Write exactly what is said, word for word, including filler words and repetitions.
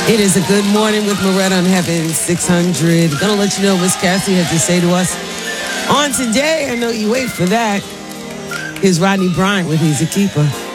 It is a good morning with Moretta on Heaven six hundred. Gonna let you know what Miss Cassie had to say to us on today. I know you wait for that. Here's Rodney Bryant with He's a Keeper.